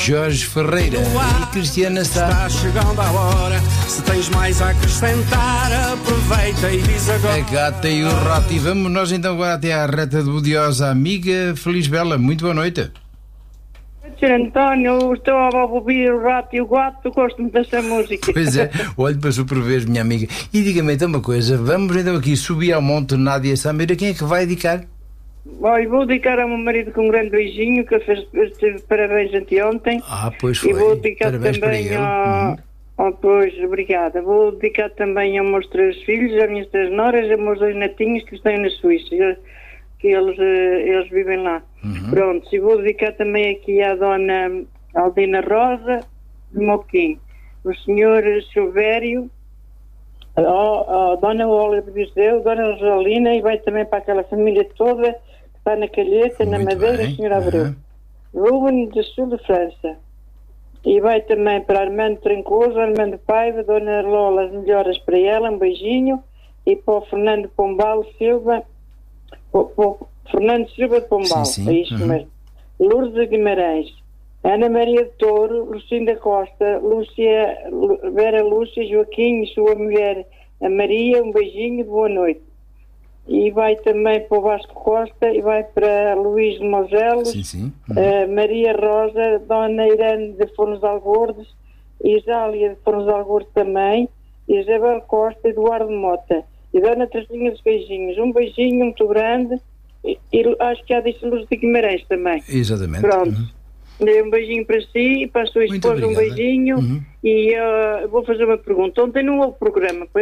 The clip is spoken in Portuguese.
Jorge Ferreira e Cristiana Sá. Está chegando a hora, se tens mais a acrescentar, aproveita e diz agora. A gata e o rato. E vamos nós então agora até à reta de Bodiosa. Amiga Feliz Bela, muito boa noite. Sr. António, estou a ouvir o rato e o gato, gosto muito dessa música. Pois é, olhe, passou por vez, minha amiga. E diga-me então uma coisa, vamos então aqui subir ao monte Nádia Samira, quem é que vai dedicar? Olha, vou dedicar ao meu marido com um grande beijinho, que teve parabéns anteontem. Pois foi. E vou dedicar Parabéns também para ele. Pois, obrigada. Vou dedicar também aos meus 3 filhos, às minhas 3 noras, aos meus 2 netinhos que estão na Suíça, que eles vivem lá. Pronto, e vou dedicar também aqui à dona Aldina Rosa de Moquim, o senhor Silvério, a dona Olga de Viseu, dona Rosalina, e vai também para aquela família toda que está na Calheta, na Muito Madeira, bem. o senhor Abreu. Ruben do Sul de França. E vai também para Armando Trancoso, Armando Paiva, dona Lola, as melhoras para ela, um beijinho. E para o Fernando Pombal Silva, Fernando Silva de Pombal, Sim. é isso mesmo. Lourdes Guimarães, Ana Maria de Touro, Lucinda Costa, Vera Lúcia, Joaquim e sua mulher, a Maria, um beijinho de boa noite. E vai também para o Vasco Costa, e vai para Luís de Moselos, Sim. Maria Rosa, Dona Irene de Fornos Algordes, Isália de Fornos Algordes também, Isabel Costa, Eduardo Mota. E Dona Teresinha dos Beijinhos, um beijinho muito grande, e acho que há disso Luz de Guimarães também. Exatamente. Pronto. Dei um beijinho para si e para a sua Muito esposa, um obrigado. beijinho. E vou fazer uma pergunta. Ontem não houve programa,